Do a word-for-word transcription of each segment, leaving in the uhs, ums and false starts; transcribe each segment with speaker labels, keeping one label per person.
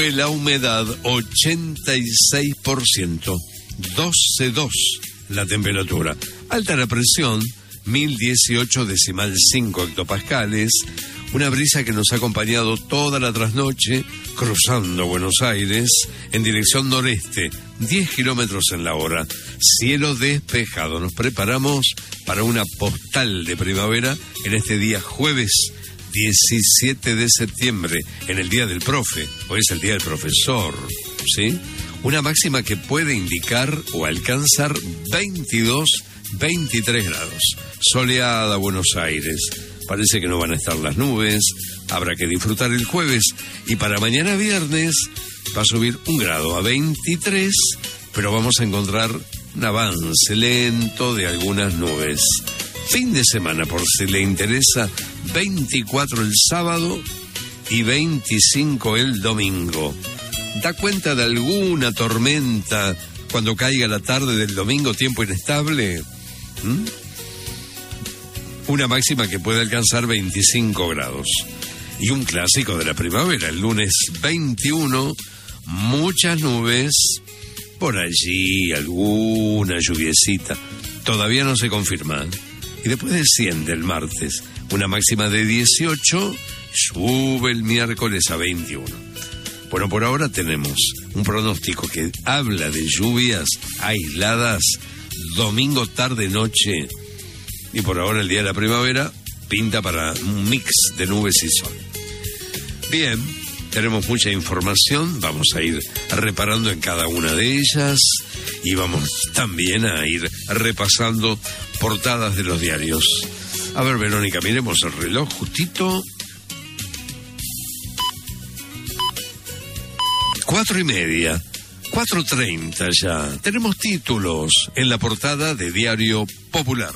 Speaker 1: Hoy la humedad ochenta y seis por ciento, doce coma dos la temperatura. Alta la presión, mil dieciocho decimal cinco hectopascales. Una brisa que nos ha acompañado toda la trasnoche, cruzando Buenos Aires en dirección noreste, diez kilómetros en la hora. Cielo despejado. Nos preparamos para una postal de primavera en este día jueves diecisiete de septiembre, en el Día del Profe. Hoy es el Día del Profesor, ¿sí? Una máxima que puede indicar o alcanzar veintidós, veintitrés grados. Soleada Buenos Aires. Parece que no van a estar las nubes. Habrá que disfrutar el jueves. Y para mañana viernes va a subir un grado a veintitrés, pero vamos a encontrar un avance lento de algunas nubes. Fin de semana, por si le interesa, veinticuatro el sábado y veinticinco el domingo. ¿Da cuenta de alguna tormenta cuando caiga la tarde del domingo, tiempo inestable? ¿Mm? Una máxima que puede alcanzar veinticinco grados. Y un clásico de la primavera, el lunes veintiuno, muchas nubes, por allí alguna lluviecita, todavía no se confirma. Y después desciende el martes, una máxima de dieciocho, sube el miércoles a veintiuno. Bueno, por ahora tenemos un pronóstico que habla de lluvias aisladas, domingo tarde-noche, y por ahora el día de la primavera pinta para un mix de nubes y sol. Bien, tenemos mucha información, vamos a ir reparando en cada una de ellas y vamos también a ir repasando portadas de los diarios. A ver, Verónica, miremos el reloj justito. Cuatro y media, cuatro treinta ya. Tenemos títulos en la portada de Diario Popular.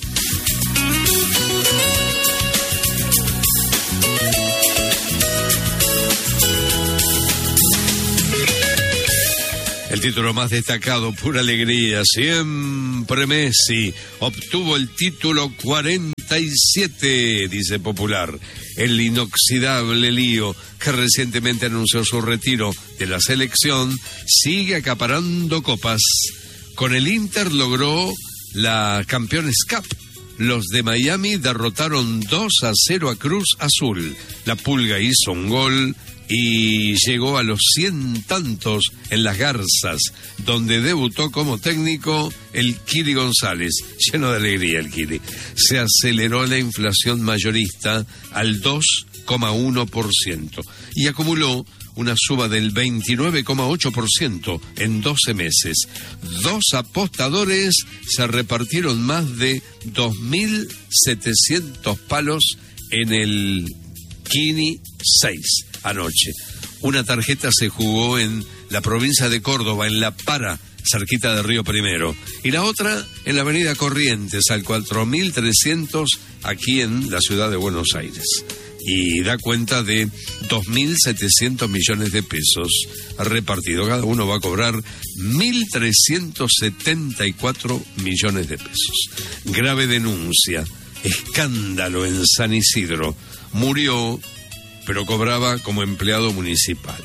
Speaker 1: El título más destacado, pura alegría, siempre Messi obtuvo el título cuarenta y siete, dice Popular. El inoxidable Lío, que recientemente anunció su retiro de la selección, sigue acaparando copas. Con el Inter logró la Campeones Cup. Los de Miami derrotaron dos a cero a Cruz Azul. La Pulga hizo un gol y llegó a los cien tantos en las Garzas, donde debutó como técnico el Kili González. Lleno de alegría el Kili. Se aceleró la inflación mayorista al dos coma uno por ciento y acumuló una suba del veintinueve coma ocho por ciento en doce meses. Dos apostadores se repartieron más de dos mil setecientos palos en el Kini seis anoche. Una tarjeta se jugó en la provincia de Córdoba, en La Para, cerquita de Río Primero, y la otra en la avenida Corrientes, al cuatro mil trescientos, aquí en la ciudad de Buenos Aires. Y da cuenta de dos mil setecientos millones de pesos repartidos. Cada uno va a cobrar mil trescientos setenta y cuatro millones de pesos. Grave denuncia, escándalo en San Isidro. Murió, pero cobraba como empleado municipal.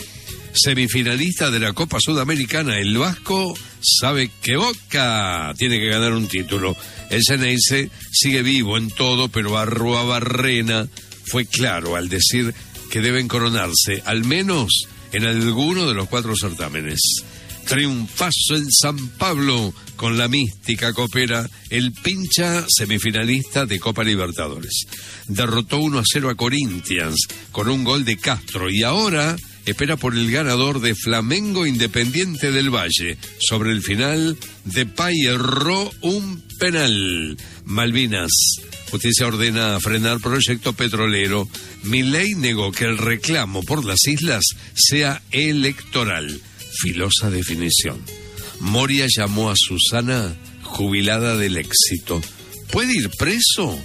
Speaker 1: Semifinalista de la Copa Sudamericana, el vasco sabe que Boca tiene que ganar un título. El Ceneice sigue vivo en todo, pero Arruabarrena fue claro al decir que deben coronarse, al menos en alguno de los cuatro certámenes. Triunfazo en San Pablo, con la mística copera, el pincha semifinalista de Copa Libertadores. Derrotó uno a cero a Corinthians con un gol de Castro y ahora espera por el ganador de Flamengo Independiente del Valle. Sobre el final, Depay erró un penal. Malvinas. Justicia ordena frenar proyecto petrolero. Milei negó que el reclamo por las islas sea electoral. Filosa definición. Moria llamó a Susana jubilada del éxito. ¿Puede ir preso?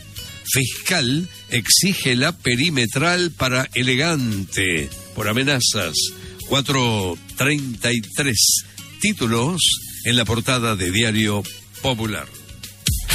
Speaker 1: Fiscal exige la perimetral para Elegante por amenazas. cuatro treinta y tres. Títulos en la portada de Diario Popular.